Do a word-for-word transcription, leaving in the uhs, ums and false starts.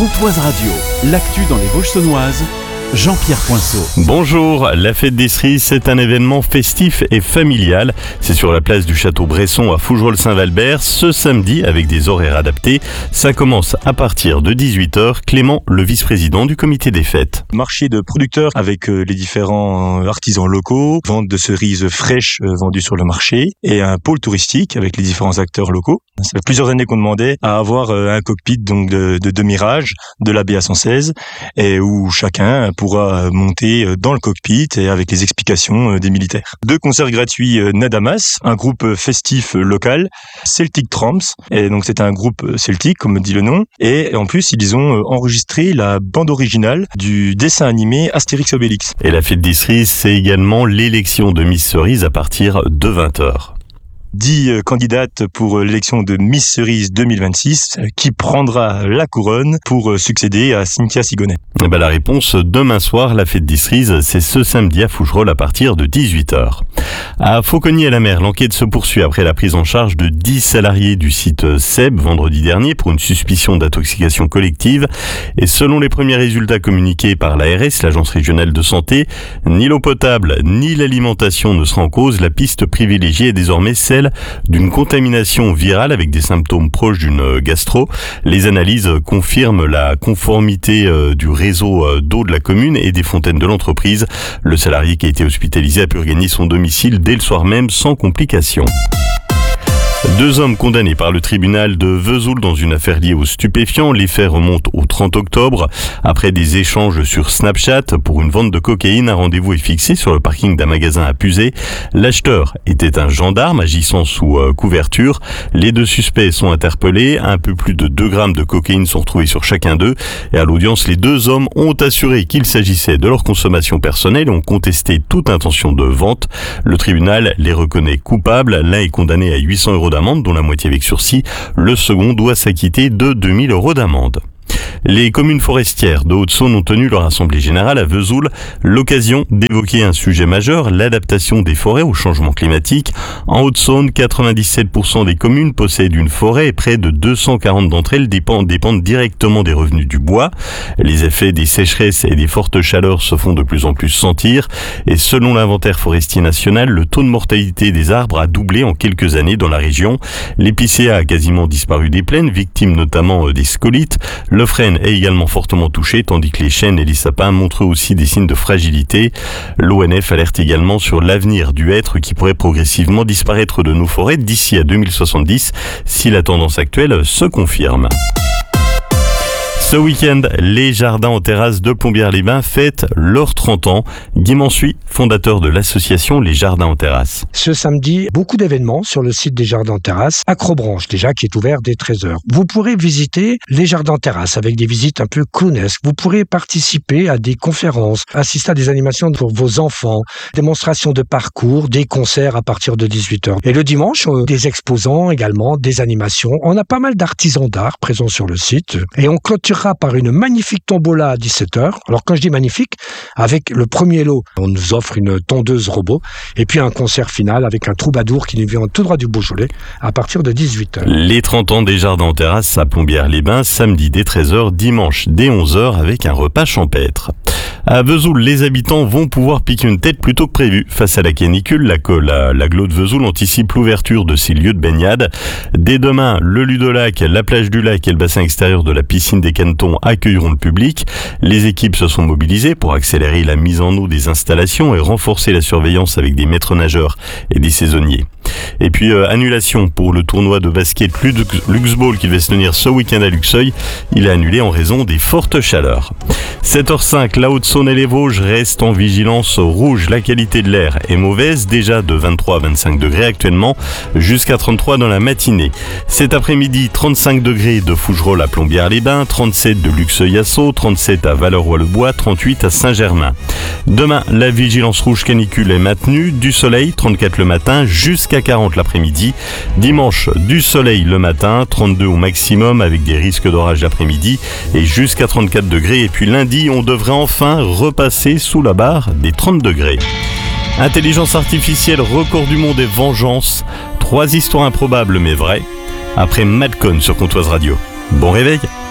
Comtoise Radio, l'actu dans les Vosges-Saunoises, Jean-Pierre Poinceau. Bonjour, la fête des cerises, c'est un événement festif et familial. C'est sur la place du Château Bresson à Fougerolles-Saint-Valbert ce samedi avec des horaires adaptés. Ça commence à partir de dix-huit heures. Clément, le vice-président du comité des fêtes. Marché de producteurs avec les différents artisans locaux, vente de cerises fraîches vendues sur le marché et un pôle touristique avec les différents acteurs locaux. Ça fait plusieurs années qu'on demandait à avoir un cockpit donc de, de demi-rage de la B A cent seize et où chacun pourra monter dans le cockpit et avec les explications des militaires. Deux concerts gratuits Nadamas, un groupe festif local, Celtic Tramps, et donc c'est un groupe celtique comme dit le nom, et en plus ils ont enregistré la bande originale du dessin animé Astérix Obélix. Et la fête des cerises, c'est également l'élection de Miss Cerise à partir de vingt heures. dix candidates pour l'élection de Miss Cerise deux mille vingt-six, qui prendra la couronne pour succéder à Cynthia Sigonnet. Et ben la réponse, demain soir, la fête des cerises, c'est ce samedi à Fougerolles à partir de dix-huit heures. À Fauconnier-la-Mer, l'enquête se poursuit après la prise en charge de dix salariés du site Seb vendredi dernier pour une suspicion d'intoxication collective. Et selon les premiers résultats communiqués par l'A R S, l'Agence régionale de santé, ni l'eau potable ni l'alimentation ne sera en cause. La piste privilégiée est désormais celle d'une contamination virale avec des symptômes proches d'une gastro. Les analyses confirment la conformité du réseau d'eau de la commune et des fontaines de l'entreprise. Le salarié qui a été hospitalisé a pu regagner son domicile dès le soir même sans complications. Deux hommes condamnés par le tribunal de Vesoul dans une affaire liée aux stupéfiants. Les faits remontent au trente octobre. Après des échanges sur Snapchat pour une vente de cocaïne, un rendez-vous est fixé sur le parking d'un magasin à Puzet. L'acheteur était un gendarme agissant sous euh, couverture. Les deux suspects sont interpellés. Un peu plus de deux grammes de cocaïne sont retrouvés sur chacun d'eux. Et à l'audience, les deux hommes ont assuré qu'il s'agissait de leur consommation personnelle et ont contesté toute intention de vente. Le tribunal les reconnaît coupables. L'un est condamné à huit cents euros d'amende, dont la moitié avec sursis. Le second doit s'acquitter de deux mille euros d'amende. Les communes forestières de Haute-Saône ont tenu leur assemblée générale à Vesoul, l'occasion d'évoquer un sujet majeur, l'adaptation des forêts au changement climatique. En Haute-Saône, quatre-vingt-dix-sept pour cent des communes possèdent une forêt et près de deux cent quarante d'entre elles dépendent, dépendent directement des revenus du bois. Les effets des sécheresses et des fortes chaleurs se font de plus en plus sentir et selon l'inventaire forestier national, le taux de mortalité des arbres a doublé en quelques années dans la région. L'épicéa a quasiment disparu des plaines, victime notamment des scolites. Le frêne est également fortement touché, tandis que les chênes et les sapins montrent aussi des signes de fragilité. L'O N F alerte également sur l'avenir du hêtre qui pourrait progressivement disparaître de nos forêts d'ici à deux mille soixante-dix si la tendance actuelle se confirme. Ce week-end, les jardins en terrasse de Plombières-les-Bains fêtent leurs trente ans. Guy Mansuy, fondateur de l'association Les Jardins en terrasse. Ce samedi, beaucoup d'événements sur le site des Jardins en terrasse. Acrobranche, déjà, qui est ouvert dès treize heures. Vous pourrez visiter les Jardins en terrasse avec des visites un peu clownesques. Vous pourrez participer à des conférences, assister à des animations pour vos enfants, démonstrations de parcours, des concerts à partir de dix-huit heures. Et le dimanche, des exposants également, des animations. On a pas mal d'artisans d'art présents sur le site. Et on clôturera par une magnifique tombola à dix-sept heures. Alors quand je dis magnifique, avec le premier lot, on nous offre une tondeuse robot et puis un concert final avec un troubadour qui nous vient tout droit du Beaujolais à partir de dix-huit heures. Les trente ans des Jardins en terrasse à Plombières-les-Bains, samedi dès treize heures, dimanche dès onze heures avec un repas champêtre. À Vesoul, les habitants vont pouvoir piquer une tête plutôt que prévu. Face à la canicule, la, la, la Glo de Vesoul anticipe l'ouverture de ces lieux de baignade. Dès demain, le Ludolac, la plage du lac et le bassin extérieur de la piscine des Cantons accueilleront le public. Les équipes se sont mobilisées pour accélérer la mise en eau des installations et renforcer la surveillance avec des maîtres nageurs et des saisonniers. Et puis euh, annulation pour le tournoi de basket Luxball qui devait se tenir ce week-end à Luxeuil. Il est annulé en raison des fortes chaleurs. sept heures cinq, la Haute-Saône et les Vosges restent en vigilance rouge. La qualité de l'air est mauvaise, déjà de vingt-trois à vingt-cinq degrés actuellement, jusqu'à trente-trois dans la matinée. Cet après-midi, trente-cinq degrés de Fougerolles à Plombières-les-Bains, trente-sept de Luxeuil à Sceaux, trente-sept à Valleroy-le-Bois, trente-huit à Saint-Germain. Demain, la vigilance rouge canicule est maintenue, du soleil, trente-quatre le matin, jusqu'à quarante l'après-midi. Dimanche, du soleil le matin, trente-deux au maximum avec des risques d'orage l'après-midi et jusqu'à trente-quatre degrés. Et puis lundi, on devrait enfin repasser sous la barre des trente degrés. Intelligence artificielle, record du monde et vengeance. Trois histoires improbables mais vraies. Après Madcon sur Comtoise Radio. Bon réveil!